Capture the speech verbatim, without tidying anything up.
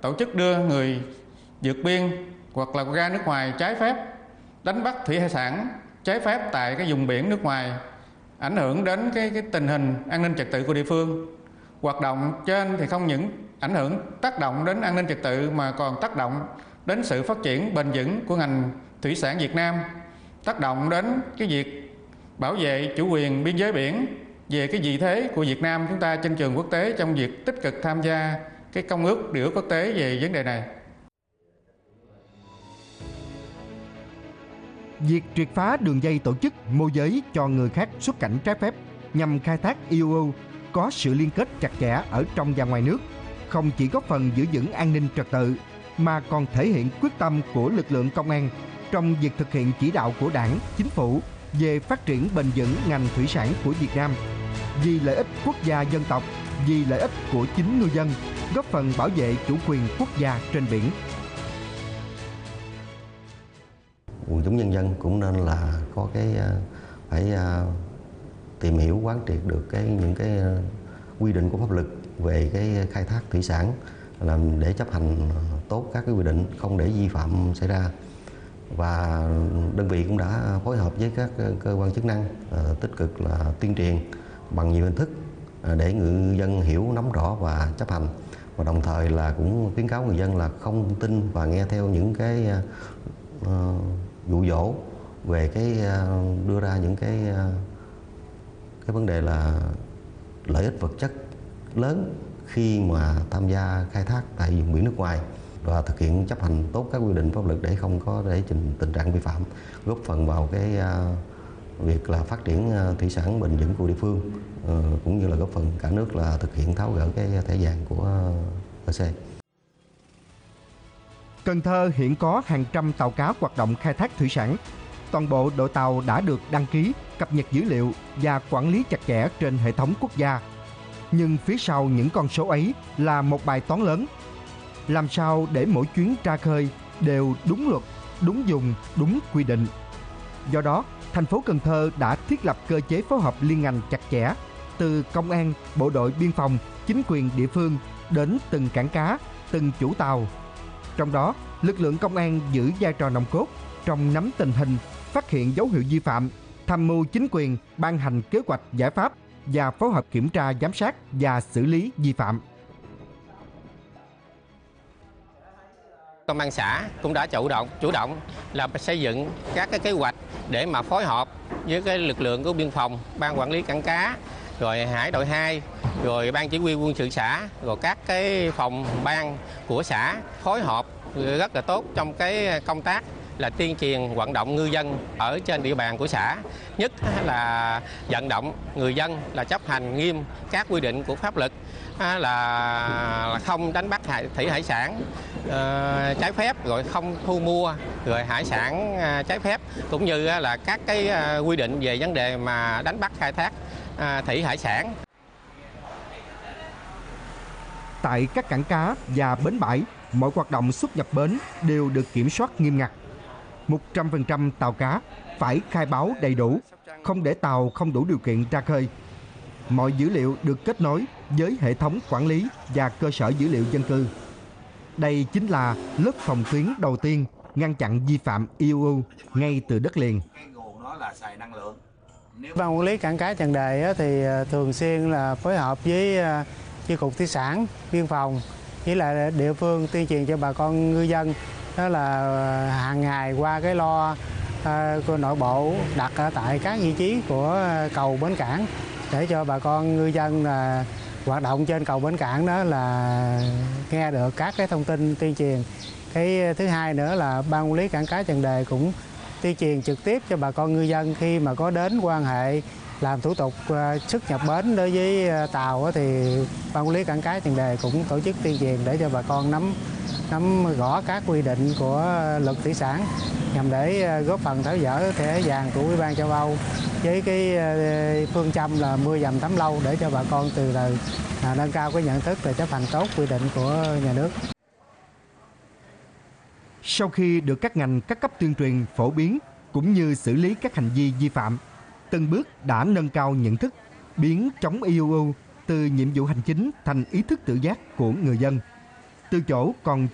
tổ chức đưa người vượt biên hoặc là ra nước ngoài trái phép, đánh bắt thủy hải sản trái phép tại cái vùng biển nước ngoài, ảnh hưởng đến cái, cái tình hình an ninh trật tự của địa phương. Hoạt động trên thì không những ảnh hưởng tác động đến an ninh trật tự mà còn tác động đến sự phát triển bền vững của ngành thủy sản Việt Nam, tác động đến cái việc bảo vệ chủ quyền biên giới biển, về cái vị thế của Việt Nam chúng ta trên trường quốc tế trong việc tích cực tham gia cái công ước điều ước quốc tế về vấn đề này. Việc triệt phá đường dây tổ chức môi giới cho người khác xuất cảnh trái phép nhằm khai thác i u u có sự liên kết chặt chẽ ở trong và ngoài nước, không chỉ góp phần giữ vững an ninh trật tự mà còn thể hiện quyết tâm của lực lượng công an trong việc thực hiện chỉ đạo của Đảng, Chính phủ về phát triển bền vững ngành thủy sản của Việt Nam, vì lợi ích quốc gia dân tộc, vì lợi ích của chính ngư dân, góp phần bảo vệ chủ quyền quốc gia trên biển. Quần chúng nhân dân cũng nên là có cái phải tìm hiểu quán triệt được cái những cái quy định của pháp luật về cái khai thác thủy sản, làm để chấp hành tốt các cái quy định, không để vi phạm xảy ra. Và đơn vị cũng đã phối hợp với các cơ quan chức năng tích cực là tuyên truyền bằng nhiều hình thức để ngư dân hiểu, nắm rõ và chấp hành. Và đồng thời là cũng khuyến cáo người dân là không tin và nghe theo những cái uh, dụ dỗ về cái uh, đưa ra những cái uh, cái vấn đề là lợi ích vật chất lớn khi mà tham gia khai thác tại vùng biển nước ngoài, và thực hiện chấp hành tốt các quy định pháp luật để không có để trình tình trạng vi phạm, góp phần vào cái uh, việc là phát triển uh, thủy sản bền vững của địa phương, uh, cũng như là góp phần cả nước là thực hiện tháo gỡ cái thẻ vàng của uh, e xê. Cần Thơ hiện có hàng trăm tàu cá hoạt động khai thác thủy sản. Toàn bộ đội tàu đã được đăng ký, cập nhật dữ liệu và quản lý chặt chẽ trên hệ thống quốc gia. Nhưng phía sau những con số ấy là một bài toán lớn. Làm sao để mỗi chuyến ra khơi đều đúng luật, đúng dùng, đúng quy định. Do đó, thành phố Cần Thơ đã thiết lập cơ chế phối hợp liên ngành chặt chẽ từ công an, bộ đội biên phòng, chính quyền địa phương đến từng cảng cá, từng chủ tàu. Trong đó, lực lượng công an giữ vai trò nòng cốt trong nắm tình hình, phát hiện dấu hiệu vi phạm, tham mưu chính quyền ban hành kế hoạch giải pháp và phối hợp kiểm tra giám sát và xử lý vi phạm. Công an xã cũng đã chủ động chủ động là xây dựng các cái kế hoạch để mà phối hợp với cái lực lượng của biên phòng, ban quản lý cảng cá, rồi hải đội hai, rồi ban chỉ huy quân sự xã, rồi các cái phòng ban của xã phối hợp rất là tốt trong cái công tác là tuyên truyền vận động ngư dân ở trên địa bàn của xã, nhất là vận động người dân là chấp hành nghiêm các quy định của pháp luật, là, là không đánh bắt thủy hải sản uh, trái phép, rồi không thu mua rồi hải sản uh, trái phép, cũng như là các cái uh, quy định về vấn đề mà đánh bắt khai thác uh, thủy hải sản. Tại các cảng cá và bến bãi, mọi hoạt động xuất nhập bến đều được kiểm soát nghiêm ngặt. một trăm phần trăm tàu cá phải khai báo đầy đủ, không để tàu không đủ điều kiện ra khơi. Mọi dữ liệu được kết nối với hệ thống quản lý và cơ sở dữ liệu dân cư. Đây chính là lớp phòng tuyến đầu tiên ngăn chặn vi phạm i u u ngay từ đất liền. Ban quản lý cảng cá Trần Đề thì thường xuyên là phối hợp với chi cục thủy sản, biên phòng với lại địa phương tuyên truyền cho bà con ngư dân, đó là hàng ngày qua cái lo uh, của nội bộ đặt ở tại các vị trí của cầu bến cảng để cho bà con ngư dân là hoạt động trên cầu bến cảng đó là nghe được các cái thông tin tuyên truyền. Cái thứ hai nữa là ban quản lý cảng cá Trần Đề cũng tuyên truyền trực tiếp cho bà con ngư dân khi mà có đến quan hệ làm thủ tục xuất nhập bến đối với tàu thì ban quản lý cảng cá Trần Đề cũng tổ chức tuyên truyền để cho bà con nắm nắm rõ các quy định của luật thủy sản nhằm để góp phần tháo dỡ thẻ vàng của Ủy ban châu Âu với cái phương châm là mưa dầm thấm lâu để cho bà con từ từ nâng cao cái nhận thức và chấp hành tốt quy định của nhà nước. Sau khi được các ngành các cấp tuyên truyền phổ biến cũng như xử lý các hành vi vi phạm, từng bước đã nâng cao nhận thức, biến chống i u u từ nhiệm vụ hành chính thành ý thức tự giác của người dân. Từ chỗ còn